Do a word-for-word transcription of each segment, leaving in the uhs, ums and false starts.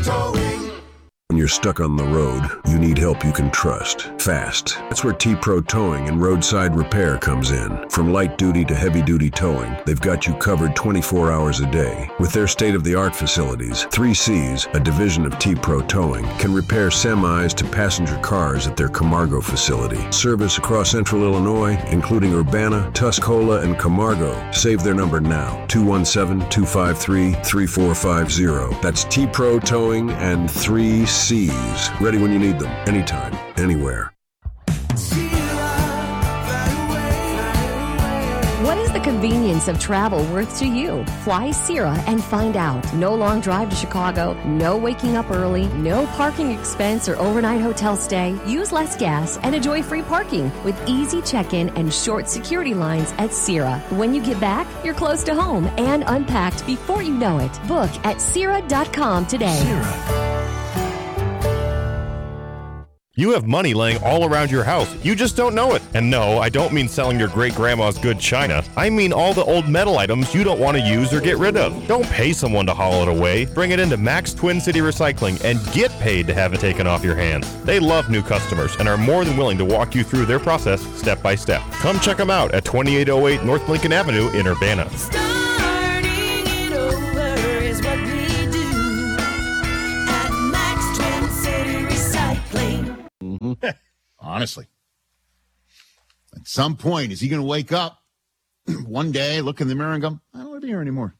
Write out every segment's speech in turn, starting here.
Towing. When you're stuck on the road, you need help you can trust. Fast. That's where T-Pro Towing and Roadside Repair comes in. From light duty to heavy duty towing, they've got you covered twenty-four hours a day. With their state-of-the-art facilities, three C's, a division of T-Pro Towing, can repair semis to passenger cars at their Camargo facility. Service across central Illinois, including Urbana, Tuscola, and Camargo. Save their number now, two one seven, two five three, three four five zero. That's T-Pro Towing and three C's. Ready when you need them, anytime, anywhere. What is the convenience of travel worth to you? Fly Sierra and find out. No long drive to Chicago, no waking up early, no parking expense or overnight hotel stay. Use less gas and enjoy free parking with easy check-in and short security lines at Sierra. When you get back, you're close to home and unpacked before you know it. Book at Sierra dot com today. Sierra. You have money laying all around your house. You just don't know it. And no, I don't mean selling your great-grandma's good china. I mean all the old metal items you don't want to use or get rid of. Don't pay someone to haul it away. Bring it into Max Twin City Recycling and get paid to have it taken off your hands. They love new customers and are more than willing to walk you through their process step by step. Come check them out at twenty-eight oh eight North Lincoln Avenue in Urbana. Honestly, at some point, is he going to wake up one day, look in the mirror, and go, "I don't want to be here anymore"?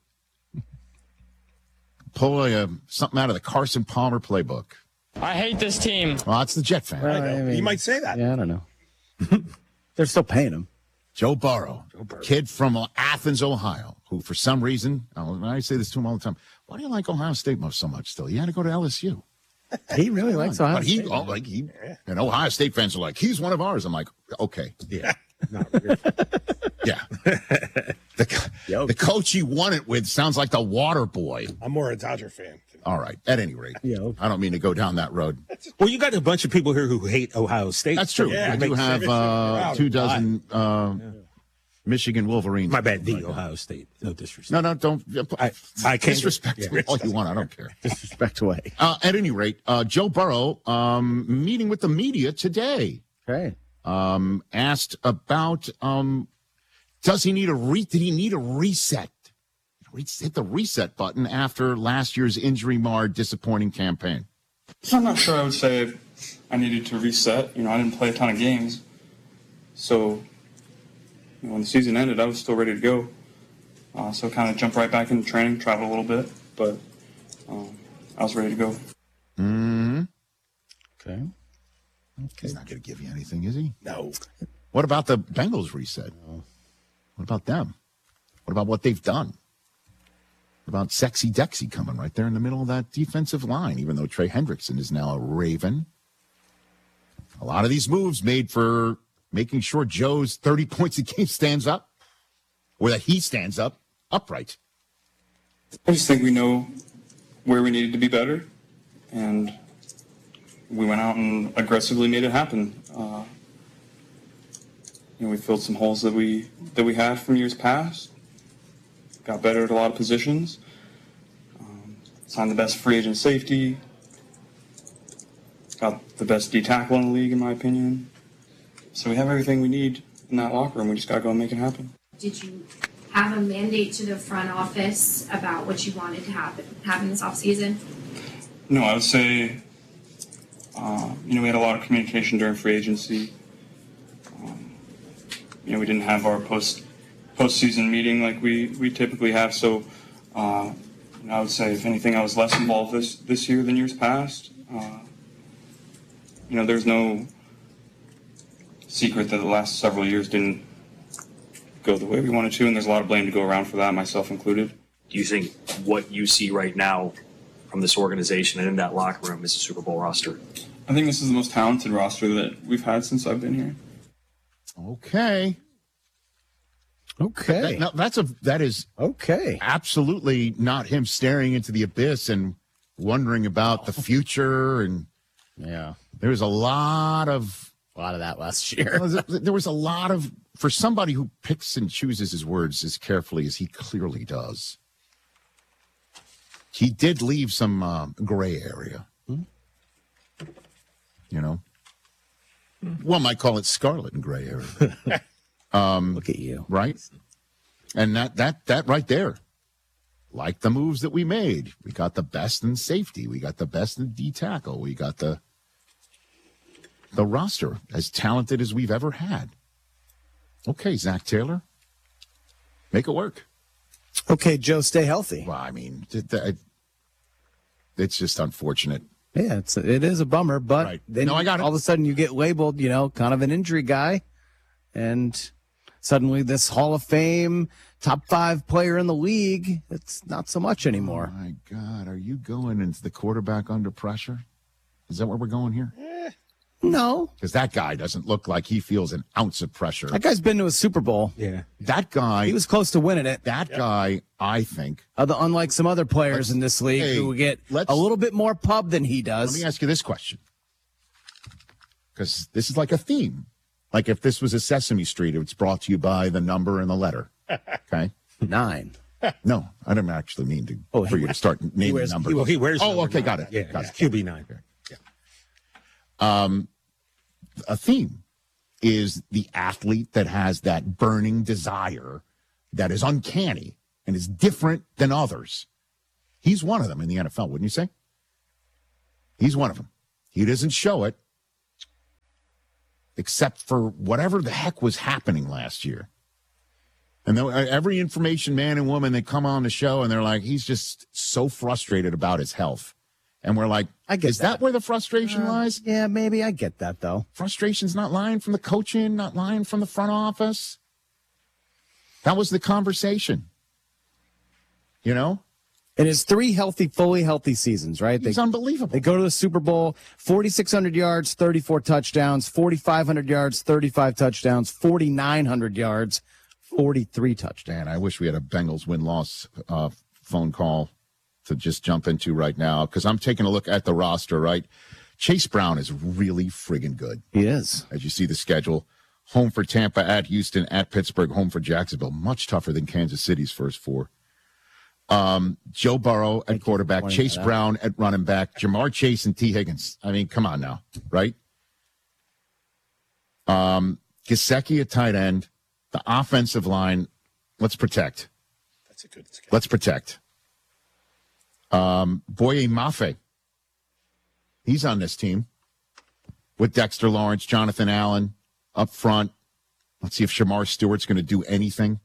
Pull a, uh, something out of the Carson Palmer playbook. I hate this team. Well, it's the Jet fan. Well, I mean, you might say that. Yeah, I don't know. They're still paying him. Joe Burrow, Joe Burrow. Kid from Athens, Ohio, who for some reason, I say this to him all the time, why do you like Ohio State so much still? You had to go to L S U. He really likes Ohio but he, State. Oh, like he, and Ohio State fans are like, he's one of ours. I'm like, okay, Yeah. No, really. yeah. The, the coach he won it with sounds like the water boy. I'm more a Dodger fan. All right. At any rate, Yeah, okay. I don't mean to go down that road. Well, you got a bunch of people here who hate Ohio State. That's true. Yeah, I do have uh, two dozen uh, Michigan Wolverines. My bad, the Ohio State. No disrespect. No, no, don't. I, I can't disrespect yeah. me all you want. I don't care. Disrespect away. Uh, at any rate, uh, Joe Burrow um, meeting with the media today. Okay. Um, asked about um, does he need a re- did he need a reset? Hit the reset button after last year's injury-marred, disappointing campaign. I'm not sure I would say I needed to reset. You know, I didn't play a ton of games. So, you know, when the season ended, I was still ready to go. Uh, so kind of jumped right back into training, traveled a little bit, but um, I was ready to go. Mm-hmm. Okay. Okay. He's not going to give you anything, is he? No. What about the Bengals reset? No. What about them? What about what they've done? What about Sexy Dexy coming right there in the middle of that defensive line, even though Trey Hendrickson is now a Raven? A lot of these moves made for making sure Joe's thirty points a game stands up, or that he stands up upright. I just think we know where we needed to be better, and we went out and aggressively made it happen. Uh, you know, we filled some holes that we that we had from years past. Got better at a lot of positions. Um, signed the best free agent safety. Got the best D tackle in the league, in my opinion. So we have everything we need in that locker room. We just got to go and make it happen. Did you have a mandate to the front office about what you wanted to happen happen this offseason? No, I would say, uh, you know, we had a lot of communication during free agency. Um, you know, we didn't have our post postseason meeting like we, we typically have. So, uh, you know, I would say, if anything, I was less involved this this year than years past. Uh, you know, there's no secret that the last several years didn't go the way we wanted to, and there's a lot of blame to go around for that, myself included. Do you think what you see right now from this organization and in that locker room is a Super Bowl roster? I think this is the most talented roster that we've had since I've been here. Okay. Okay. That, now, that's a that is okay. Absolutely not him staring into the abyss and wondering about the future. And yeah, there was a lot of a lot of that last year. There was a lot of for somebody who picks and chooses his words as carefully as he clearly does. he did leave some uh, gray area. Hmm? You know, one might call it scarlet and gray area. um, Look at you, right? And that that that right there, like the moves that we made, we got the best in safety, we got the best in D tackle, we got the the roster as talented as we've ever had. Okay, Zach Taylor, make it work. Okay, Joe, stay healthy. Well, I mean, it, it, it's just unfortunate. Yeah, it's it is a bummer, but Right. then No, I got it. all of a sudden you get labeled, you know, kind of an injury guy, and suddenly this Hall of Fame top five player in the league, it's not so much anymore. Oh my God, are you going into the quarterback under pressure? Is that where we're going here? No, Because that guy doesn't look like he feels an ounce of pressure. that guy's been to a Super Bowl. Yeah. That guy, He was close to winning it. that guy, I think. Other, unlike some other players Let's- in this league hey, who get let's- a little bit more pub than he does. Let me ask you this question, because this is like a theme. Like if this was a Sesame Street, it's brought to you by the number and the letter. Okay. Nine. No, I didn't actually mean to Oh, for he- you to start naming wears- numbers. Well, he wears. Oh, number okay, nine. got it. Yeah, got it's it. Q B nine. A theme is the athlete that has that burning desire that is uncanny and is different than others. He's one of them in the N F L, wouldn't you say? He's one of them. He doesn't show it except for whatever the heck was happening last year. And though every information man and woman, they come on the show and they're like, he's just so frustrated about his health. And we're like, I get is that, that. where the frustration Uh, lies? Yeah, maybe I get that though. Frustration's not lying from the coaching, not lying from the front office. That was the conversation. You know? It is three healthy, fully healthy seasons, right? It's They, unbelievable. they go to the Super Bowl, forty-six hundred yards, thirty-four touchdowns, forty-five hundred yards, thirty-five touchdowns, forty-nine hundred yards, forty-three touchdowns. Man, I wish we had a Bengals win-loss uh, phone call to just jump into right now, because I'm taking a look at the roster, right? Chase Brown is really friggin' good. He is. As you see the schedule. Home for Tampa, at Houston, at Pittsburgh, home for Jacksonville. Much tougher than Kansas City's first four. Um, Joe Burrow at quarterback, pointing Chase that out. Brown at running back, Jamar Chase and T. Higgins. I mean, come on now, right? Um, Gesicki at tight end. The offensive line, let's protect. That's a good. That's a good. Let's protect. Um, Boye Mafe. He's on this team with Dexter Lawrence, Jonathan Allen up front. Let's see if Shamar Stewart's going to do anything.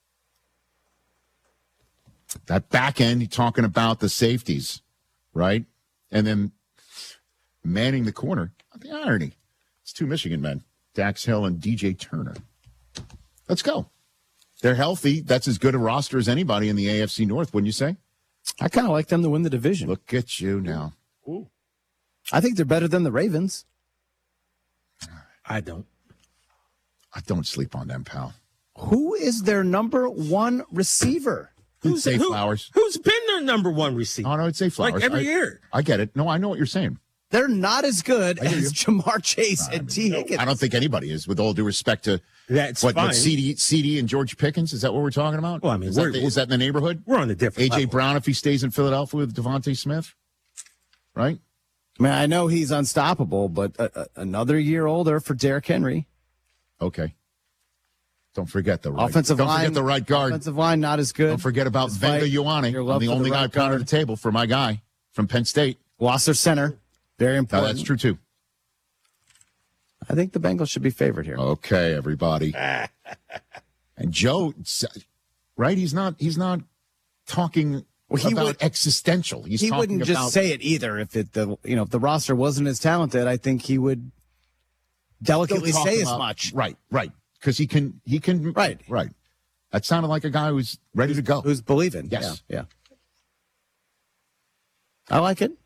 That back end, you're talking about the safeties, right? And then manning the corner. The irony. It's two Michigan men, Dax Hill and D J Turner. Let's go. They're healthy. That's as good a roster as anybody in the A F C North, wouldn't you say? I kind of like them to win the division. Look at you now. I think they're better than the Ravens. I don't. I don't sleep on them, pal. Who is their number one receiver? Who's Zay who- Flowers? Who's been their number one receiver? Oh, no, it's Zay Flowers. Like every I, year. I get it. No, I know what you're saying. They're not as good I hear as you. Jamar Chase and T. Higgins. I don't think anybody is, with all due respect to That's what, fine. what C D, C D and George Pickens. Is that what we're talking about? Well, I mean, is that, we're- the, is that in the neighborhood? We're on a A different. J level. Brown, if he stays in Philadelphia with Devontae Smith, right? I mean, I know he's unstoppable, but uh, uh, another year older for Derrick Henry. Okay. Don't forget the right. Offensive Don't line, forget the right guard. Offensive line not as good. Don't forget about Despite Venga Ioane. your I'm love the for only the guy right pounding guard. the table for my guy from Penn State. Lost their center. Very Now, important. that's true, too. I think the Bengals should be favored here. Okay, everybody. And Joe, right? He's not. He's not talking Well, he about would- existential. He's he talking wouldn't about, just say it either. If it the you know if the roster wasn't as talented, I think he would He'll delicately talk say about- as much. Right, right. Because he can. He can. Right. right. That sounded like a guy who's ready to go. Who's believing? Yes. Yeah. yeah. I like it.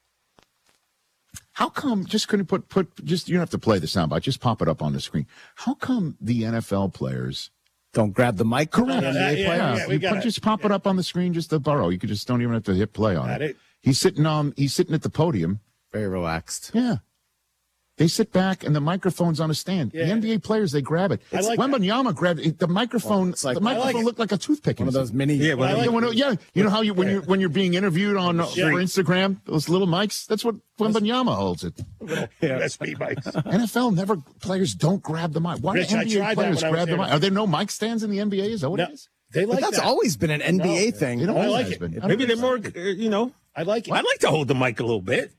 How come? Just couldn't put put. Just you don't have to play the soundbite. Just pop it up on the screen. How come the N F L players? Don't grab the mic. Correct. The N B A Yeah, players. yeah, we you got put, it. just pop it up on the screen. Just the Burrow. You could just don't even have to hit play on Got it. it. He's sitting on. He's sitting at the podium. Very relaxed. Yeah. They sit back and the microphone's on a stand. Yeah. The N B A players, they grab it. I like Wembanyama grabbed it. The microphone. Well, it's like- the microphone like looked like a toothpick. One of those mini. Yeah, well, I like yeah, when, yeah, you know how you when Yeah. you when you're being interviewed on uh, Yeah. for Instagram, those little mics. That's what Wembanyama holds it. S P bikes. N F L never players don't grab the mic. Why Rich, do I N B A tried that players when I was grab the there. mic? Are there no mic stands in the N B A? Is that what No, it is? they like But that's that. always been an N B A No. thing. It I always like has it. been. I Maybe don't they're think more, uh, you know, I like it. I like to hold the mic a little bit.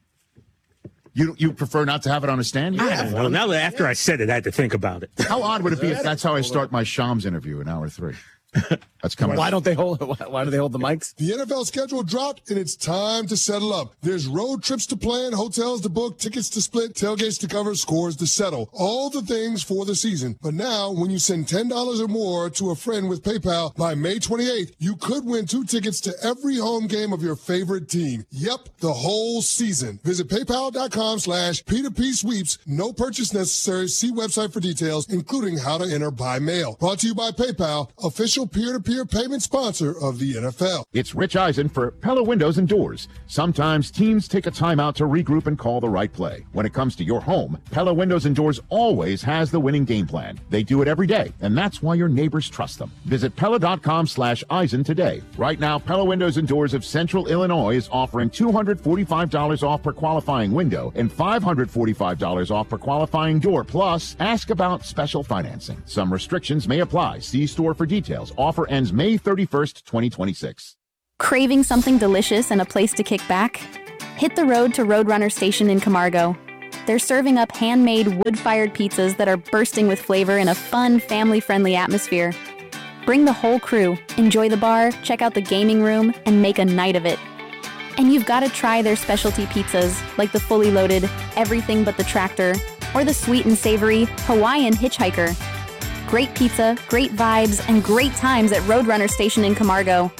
You you prefer not to have it on a stand? Yeah. Well, now that after I said it, I had to think about it. How odd would it be if that's how I start my Shams interview in hour three? That's coming. Why don't they hold? Why, why do they hold the mics? The N F L schedule dropped, and it's time to settle up. There's road trips to plan, hotels to book, tickets to split, tailgates to cover, scores to settle. All the things for the season. But now, when you send ten dollars or more to a friend with PayPal by May twenty-eighth, you could win two tickets to every home game of your favorite team. Yep, the whole season. Visit paypal.com slash P2P sweeps. No purchase necessary. See website for details, including how to enter by mail. Brought to you by PayPal, official peer-to-peer payment sponsor of the N F L. It's Rich Eisen for Pella Windows and Doors. Sometimes teams take a timeout to regroup and call the right play. When it comes to your home, Pella Windows and Doors always has the winning game plan. They do it every day, and that's why your neighbors trust them. Visit Pella.com slash Eisen today. Right now, Pella Windows and Doors of Central Illinois is offering two hundred forty-five dollars off per qualifying window and five hundred forty-five dollars off per qualifying door. Plus, ask about special financing. Some restrictions may apply. See store for details. Offer ends May thirty-first, twenty twenty-six. Craving something delicious and a place to kick back? Hit the road to Roadrunner Station in Camargo. They're serving up handmade wood-fired pizzas that are bursting with flavor in a fun, family-friendly atmosphere. Bring the whole crew, enjoy the bar, check out the gaming room, and make a night of it. And you've got to try their specialty pizzas, like the fully loaded Everything But the Tractor, or the sweet and savory Hawaiian Hitchhiker. Great pizza, great vibes, and great times at Roadrunner Station in Camargo.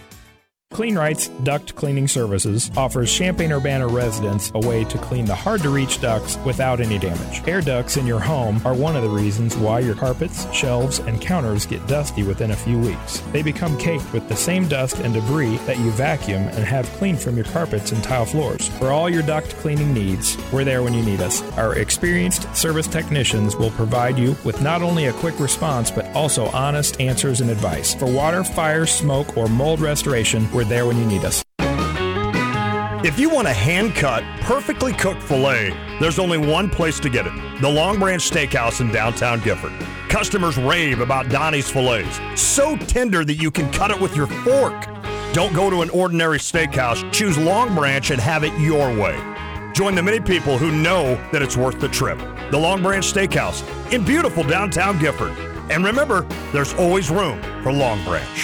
Clean Rights Duct Cleaning Services offers Champaign-Urbana residents a way to clean the hard-to-reach ducts without any damage. Air ducts in your home are one of the reasons why your carpets, shelves, and counters get dusty within a few weeks. They become caked with the same dust and debris that you vacuum and have cleaned from your carpets and tile floors. For all your duct cleaning needs, we're there when you need us. Our experienced service technicians will provide you with not only a quick response, but also honest answers and advice. For water, fire, smoke, or mold restoration, we're there when you need us. If you want a hand-cut, perfectly cooked filet, there's only one place to get it. The Long Branch Steakhouse in downtown Gifford. Customers rave about Donnie's fillets. So tender that you can cut it with your fork. Don't go to an ordinary steakhouse. Choose Long Branch and have it your way. Join the many people who know that it's worth the trip. The Long Branch Steakhouse in beautiful downtown Gifford. And remember, there's always room for Long Branch.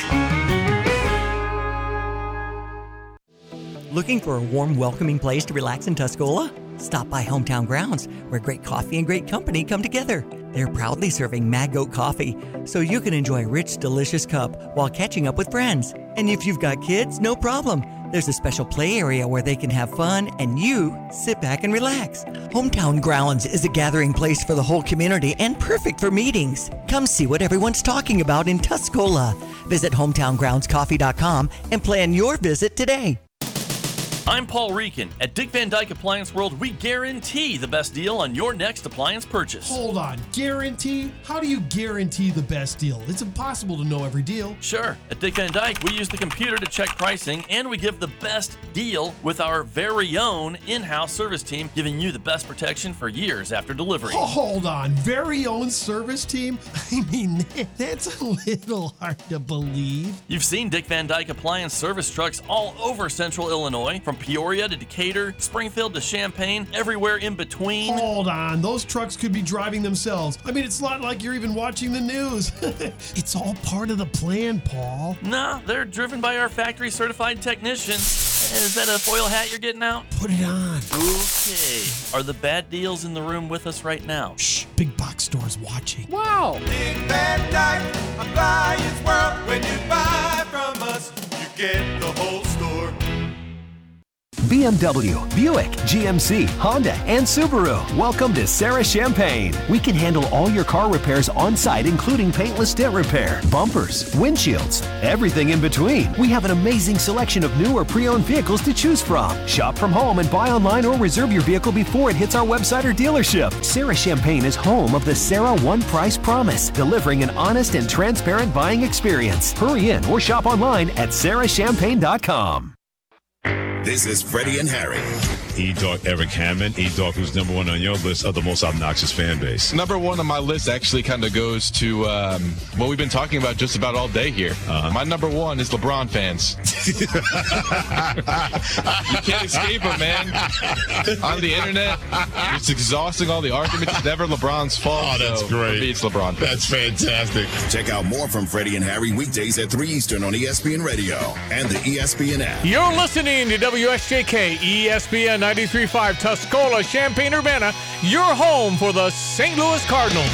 Looking for a warm, welcoming place to relax in Tuscola? Stop by Hometown Grounds, where great coffee and great company come together. They're proudly serving Mad Goat coffee, so you can enjoy a rich, delicious cup while catching up with friends. And if you've got kids, no problem. There's a special play area where they can have fun and you sit back and relax. Hometown Grounds is a gathering place for the whole community and perfect for meetings. Come see what everyone's talking about in Tuscola. Visit hometown grounds coffee dot com and plan your visit today. I'm Paul Reekin. At Dick Van Dyke Appliance World, we guarantee the best deal on your next appliance purchase. Hold on, guarantee? How do you guarantee the best deal? It's impossible to know every deal. Sure. At Dick Van Dyke, we use the computer to check pricing, and we give the best deal with our very own in-house service team, giving you the best protection for years after delivery. Oh, hold on, very own service team? I mean, that's a little hard to believe. You've seen Dick Van Dyke Appliance service trucks all over Central Illinois, from Peoria to Decatur, Springfield to Champaign, everywhere in between. Hold on, those trucks could be driving themselves. I mean, it's not like you're even watching the news. It's all part of the plan, Paul. Nah, they're driven by our factory certified technicians. Is that a foil hat you're getting out? Put it on. Okay. Are the bad deals in the room with us right now? Shh, big box store's watching. Wow. Big Van Dyke Appliance World. When you buy from us, you get the whole store. B M W, Buick, G M C, Honda, and Subaru. Welcome to Sarah Champagne. We can handle all your car repairs on site, including paintless dent repair, bumpers, windshields, everything in between. We have an amazing selection of new or pre-owned vehicles to choose from. Shop from home and buy online or reserve your vehicle before it hits our website or dealership. Sarah Champagne is home of the Sarah One Price Promise, delivering an honest and transparent buying experience. Hurry in or shop online at sarah champagne dot com. This is Freddie and Harry. E-Dog Eric Hammond. E-Dog, who's number one on your list of the most obnoxious fan base? Number one on my list actually kind of goes to um, what we've been talking about just about all day here. Uh-huh. My number one is LeBron fans. You can't escape them, man. On the internet, it's exhausting all the arguments. It's never LeBron's fault. Oh, that's so great. For me, it's LeBron fans. That's fantastic. Check out more from Freddie and Harry weekdays at three Eastern on E S P N Radio and the E S P N app. You're listening to W S J K E S P N ninety-three point five Tuscola, Champaign-Urbana, your home for the Saint Louis Cardinals.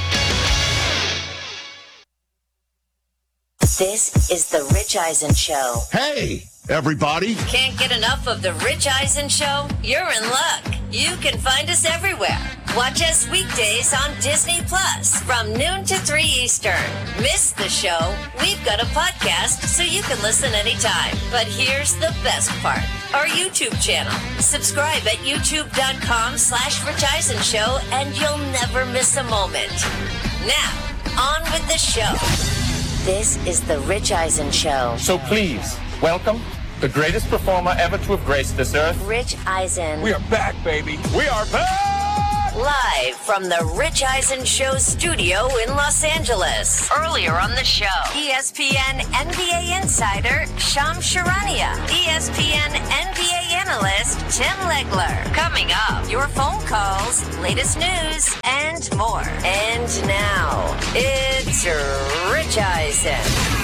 This is the Rich Eisen Show. Hey, everybody. Can't get enough of the Rich Eisen Show? You're in luck. You can find us everywhere. Watch us weekdays on Disney Plus from noon to three Eastern. Miss the show? We've got a podcast so you can listen anytime. But here's the best part. Our YouTube channel. Subscribe at youtube.com slash Rich Eisen Show and you'll never miss a moment. Now, on with the show. This is the Rich Eisen Show. So please, welcome the greatest performer ever to have graced this earth. Rich Eisen. We are back, baby. We are back! Live from the Rich Eisen Show studio in Los Angeles. Earlier on the show, E S P N N B A insider Shams Charania, E S P N N B A analyst Tim Legler. Coming up, your phone calls, latest news, and more. And now, it's Rich Eisen.